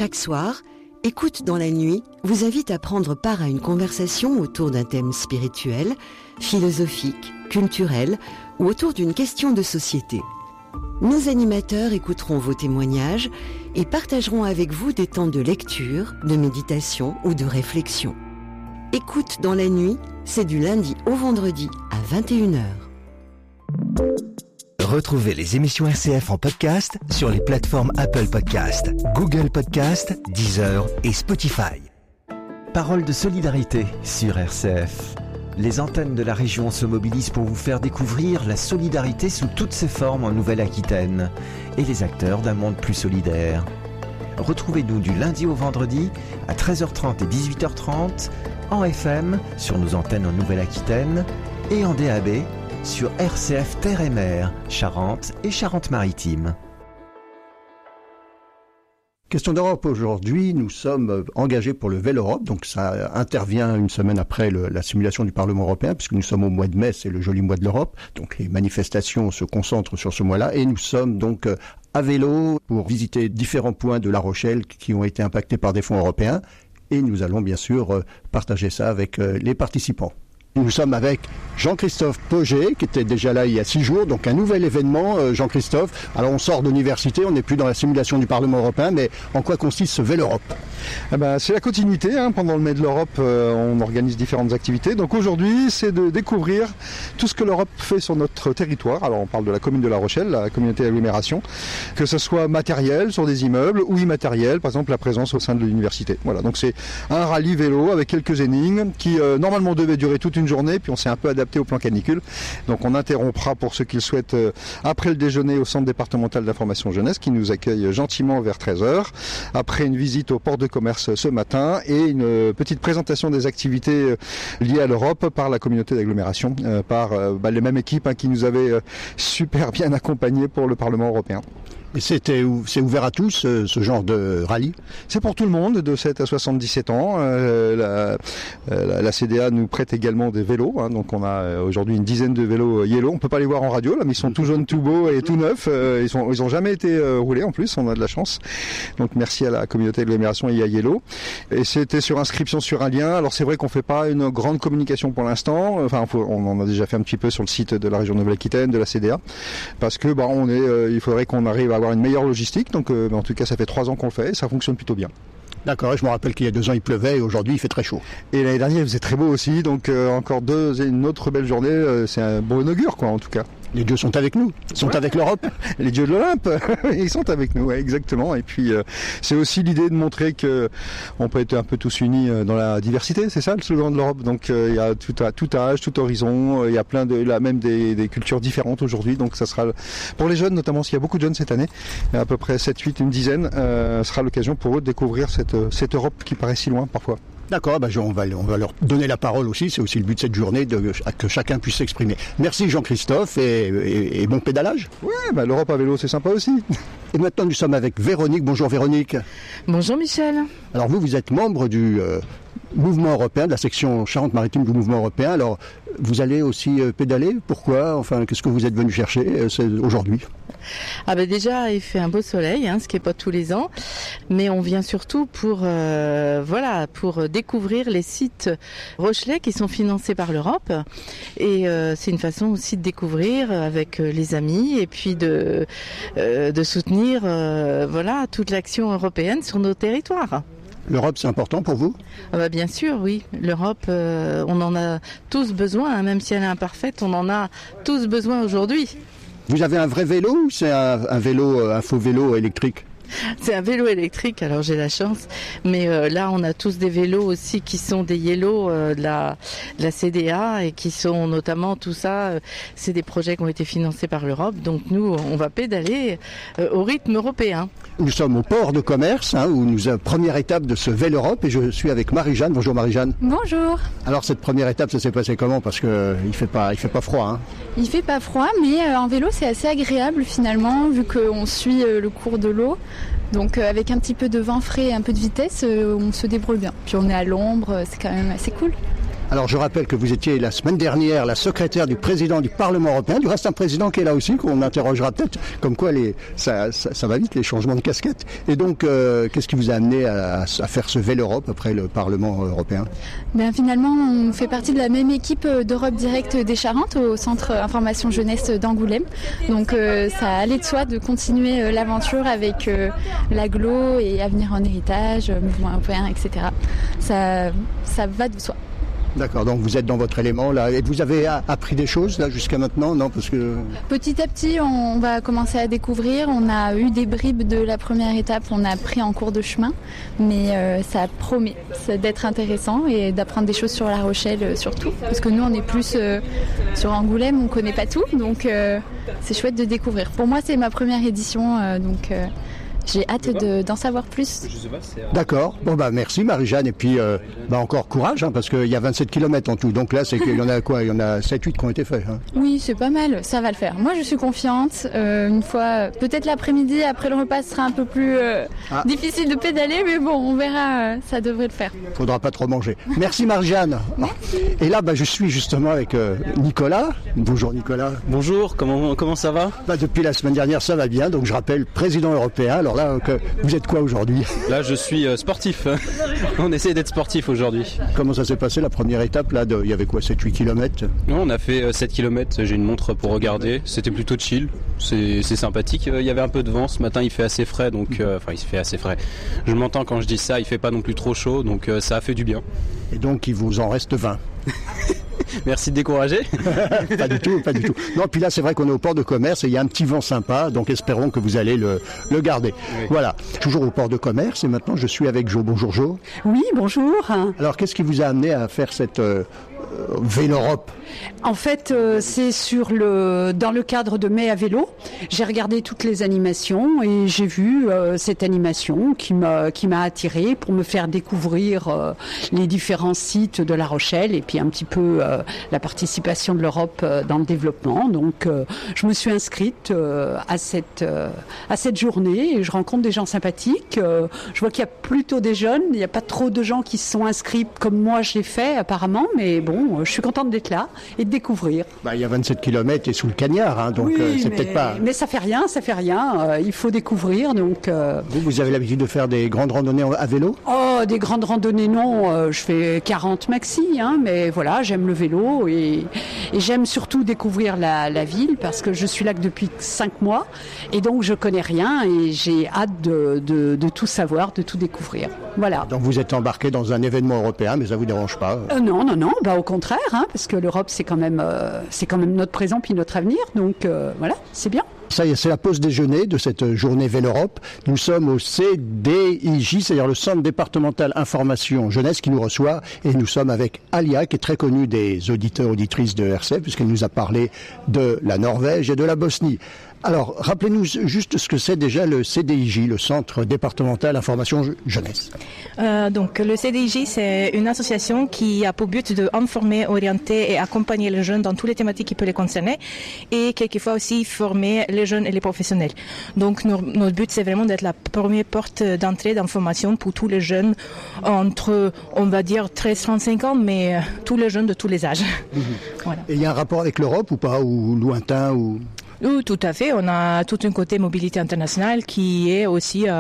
Chaque soir, Écoute dans la nuit vous invite à prendre part à une conversation autour d'un thème spirituel, philosophique, culturel ou autour d'une question de société. Nos animateurs écouteront vos témoignages et partageront avec vous des temps de lecture, de méditation ou de réflexion. Écoute dans la nuit, c'est du lundi au vendredi à 21h. Retrouvez les émissions RCF en podcast sur les plateformes Apple Podcast, Google Podcast, Deezer et Spotify. Parole de solidarité sur RCF. Les antennes de la région se mobilisent pour vous faire découvrir la solidarité sous toutes ses formes en Nouvelle-Aquitaine et les acteurs d'un monde plus solidaire. Retrouvez-nous du lundi au vendredi à 13h30 et 18h30 en FM sur nos antennes en Nouvelle-Aquitaine et en DAB sur RCF Terre et Mer, Charente et Charente-Maritime. Question d'Europe aujourd'hui, nous sommes engagés pour le Vél'Europe, donc ça intervient une semaine après la simulation du Parlement européen, puisque nous sommes au mois de mai, c'est le joli mois de l'Europe, donc les manifestations se concentrent sur ce mois-là, et nous sommes donc à vélo pour visiter différents points de La Rochelle qui ont été impactés par des fonds européens, et nous allons bien sûr partager ça avec les participants. Nous sommes avec Jean-Christophe Poget, qui était déjà là il y a 6 jours, donc un nouvel événement, Jean-Christophe. Alors on sort d'université, on n'est plus dans la simulation du Parlement européen, mais en quoi consiste ce Vél'Europe ? C'est la continuité, pendant le mai de l'Europe, on organise différentes activités. Donc aujourd'hui, c'est de découvrir tout ce que l'Europe fait sur notre territoire. Alors on parle de la commune de La Rochelle, la communauté d'agglomération, que ce soit matériel sur des immeubles ou immatériel, par exemple la présence au sein de l'université. Voilà, donc c'est un rallye vélo avec quelques énigmes qui normalement devait durer toute une journée, puis on s'est un peu adapté au plan canicule. Donc on interrompra pour ceux qui le souhaitent après le déjeuner au centre départemental d'information jeunesse qui nous accueille gentiment vers 13h. Après une visite au port de commerce ce matin et une petite présentation des activités liées à l'Europe par la communauté d'agglomération, par les mêmes équipes qui nous avaient super bien accompagnés pour le Parlement européen. Et c'est ouvert à tous, ce genre de rallye ? C'est pour tout le monde, de 7 à 77 ans. La CDA nous prête également des vélos. Donc on a aujourd'hui une dizaine de vélos Yellow. On peut pas les voir en radio, là, mais ils sont tout jaunes, tout beaux et tout neufs. Ils ont jamais été roulés en plus, on a de la chance. Donc merci à la communauté d'agglomération et à Yellow. Et c'était sur inscription sur un lien. Alors c'est vrai qu'on fait pas une grande communication pour l'instant. Enfin, on en a déjà fait un petit peu sur le site de la région Nouvelle-Aquitaine, de la CDA. Parce que il faudrait qu'on arrive à avoir une meilleure logistique, donc en tout cas ça fait 3 ans qu'on le fait et ça fonctionne plutôt bien. D'accord, je me rappelle qu'il y a 2 ans il pleuvait et aujourd'hui il fait très chaud. Et l'année dernière il faisait très beau aussi, donc encore une autre belle journée, c'est un bon augure en tout cas. Les dieux sont avec nous, ils sont avec l'Europe. Les dieux de l'Olympe, ils sont avec nous, exactement. Et puis c'est aussi l'idée de montrer que on peut être un peu tous unis dans la diversité, c'est ça le slogan de l'Europe. Donc il y a tout âge, tout horizon, il y a plein même des cultures différentes aujourd'hui. Donc ça sera pour les jeunes notamment, s'il y a beaucoup de jeunes cette année, à peu près 7, 8, une dizaine, sera l'occasion pour eux de découvrir cette Europe qui paraît si loin parfois. D'accord, on va leur donner la parole aussi, c'est aussi le but de cette journée, que chacun puisse s'exprimer. Merci Jean-Christophe et bon pédalage. Ouais, l'Europe à vélo c'est sympa aussi. Et maintenant nous sommes avec Véronique. Bonjour Véronique. Bonjour Michel. Alors vous êtes membre du mouvement européen, de la section Charente-Maritime du mouvement européen. Alors vous allez aussi pédaler, pourquoi ? Enfin, qu'est-ce que vous êtes venu chercher aujourd'hui ? Déjà il fait un beau soleil, ce qui n'est pas tous les ans, mais on vient surtout pour découvrir les sites rochelais qui sont financés par l'Europe et c'est une façon aussi de découvrir avec les amis et puis de soutenir toute l'action européenne sur nos territoires. L'Europe, c'est important pour vous ? Bien sûr, oui. L'Europe, on en a tous besoin, même si elle est imparfaite, on en a tous besoin aujourd'hui. Vous avez un vrai vélo ou c'est un faux vélo électrique ? C'est un vélo électrique, alors j'ai la chance. Mais là, on a tous des vélos aussi qui sont des Yellow de la CDA et qui sont notamment tout ça. C'est des projets qui ont été financés par l'Europe. Donc nous, on va pédaler au rythme européen. Nous sommes au port de commerce, où nous avons première étape de ce Vél'Europe et je suis avec Marie-Jeanne. Bonjour Marie-Jeanne. Bonjour. Alors cette première étape, ça s'est passé comment ? Parce que il fait pas froid. Il fait pas froid, mais en vélo c'est assez agréable finalement, vu qu'on suit le cours de l'eau. Donc avec un petit peu de vent frais et un peu de vitesse, on se débrouille bien. Puis on est à l'ombre, c'est quand même assez cool. Alors je rappelle que vous étiez la semaine dernière la secrétaire du président du Parlement européen, du reste un président qui est là aussi, qu'on interrogera peut-être, comme quoi ça va vite les changements de casquette. Et donc qu'est-ce qui vous a amené à faire ce Vélorope après le Parlement européen? Finalement, on fait partie de la même équipe d'Europe Direct des Charentes au Centre Information Jeunesse d'Angoulême. Donc ça allait de soi de continuer l'aventure avec l'AGLO et Avenir en Héritage, Mouvement Européen, etc. Ça va de soi. D'accord, donc vous êtes dans votre élément là, et vous avez appris des choses là jusqu'à maintenant, non? Parce que petit à petit, on va commencer à découvrir. On a eu des bribes de la première étape, on a pris en cours de chemin, mais ça promet d'être intéressant et d'apprendre des choses sur La Rochelle surtout, parce que nous on est plus sur Angoulême, on connaît pas tout, donc c'est chouette de découvrir. Pour moi, c'est ma première édition, donc. J'ai hâte d'en savoir plus. D'accord. Bon merci Marie-Jeanne, et puis encore courage, parce qu'il y a 27 km en tout. Donc là, c'est qu'il y en a quoi? Il y en a 7-8 qui ont été faits. Oui, c'est pas mal, ça va le faire. Moi, je suis confiante. Une fois, peut-être l'après-midi, après le repas, ce sera un peu plus difficile de pédaler, mais bon, on verra, ça devrait le faire. Faudra pas trop manger. Merci Marie-Jeanne. Et là, je suis justement avec Nicolas. Bonjour Nicolas. Bonjour, comment ça va? Depuis la semaine dernière, ça va bien. Donc je rappelle, président européen. Alors là, vous êtes quoi aujourd'hui? Là, je suis sportif. On essaie d'être sportif aujourd'hui. Comment ça s'est passé la première étape là? Il y avait quoi, 7-8 km? Non, on a fait 7 km. J'ai une montre pour regarder. C'était plutôt chill. C'est sympathique. Il y avait un peu de vent. Ce matin, il fait assez frais. Donc, il fait assez frais. Je m'entends quand je dis ça. Il fait pas non plus trop chaud. Donc, ça a fait du bien. Et donc, il vous en reste 20. Merci de décourager. Pas du tout. Non, puis là, c'est vrai qu'on est au port de commerce et il y a un petit vent sympa, donc espérons que vous allez le garder. Oui. Voilà, toujours au port de commerce, et maintenant je suis avec Jo. Bonjour Jo. Oui, bonjour. Alors, qu'est-ce qui vous a amené à faire cette Vélorope? En fait, c'est dans le cadre de Mai à vélo. J'ai regardé toutes les animations et j'ai vu cette animation qui m'a attirée pour me faire découvrir les différents sites de La Rochelle et puis un petit peu la participation de l'Europe dans le développement. Donc, je me suis inscrite à cette journée et je rencontre des gens sympathiques. Je vois qu'il y a plutôt des jeunes. Il n'y a pas trop de gens qui se sont inscrits comme moi je l'ai fait apparemment, mais bon, je suis contente d'être là et de découvrir. Il y a 27 km et sous le cagnard, donc oui, c'est peut-être pas... Mais ça fait rien, il faut découvrir, donc... Vous avez l'habitude de faire des grandes randonnées à vélo? Oh, des grandes randonnées, non, je fais 40 maxi, mais voilà, j'aime le vélo et j'aime surtout découvrir la ville parce que je suis là que depuis 5 mois et donc je connais rien et j'ai hâte de tout savoir, de tout découvrir. Voilà. Donc vous êtes embarqué dans un événement européen, mais ça vous dérange pas? Non, au contraire, parce que l'Europe c'est quand même notre présent puis notre avenir, donc voilà, c'est bien. Ça y est, c'est la pause déjeuner de cette journée Vélorope. Nous sommes au CDIJ, c'est-à-dire le Centre départemental information jeunesse qui nous reçoit. Et nous sommes avec Alia, qui est très connue des auditeurs, auditrices de RCF, puisqu'elle nous a parlé de la Norvège et de la Bosnie. Alors, rappelez-nous juste ce que c'est déjà le CDIJ, le Centre départemental information jeunesse. Donc, le CDIJ, c'est une association qui a pour but d'informer, orienter et accompagner les jeunes dans toutes les thématiques qui peuvent les concerner et quelquefois aussi former les jeunes et les professionnels. Donc, notre but, c'est vraiment d'être la première porte d'entrée d'information pour tous les jeunes entre, on va dire, 13-35 ans, mais tous les jeunes de tous les âges. Voilà. Et il y a un rapport avec l'Europe ou pas, ou lointain ou... Oui, tout à fait. On a tout un côté mobilité internationale qui est aussi